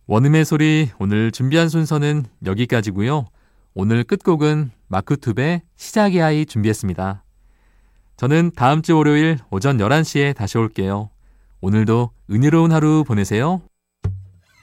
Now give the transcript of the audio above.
원음의 소리 오늘 준비한 순서는 여기까지고요. 오늘 끝곡은 마크투베 시작이야이 준비했습니다. 저는 다음 주 월요일 오전 11시에 다시 올게요. 오늘도 은혜로운 하루 보내세요.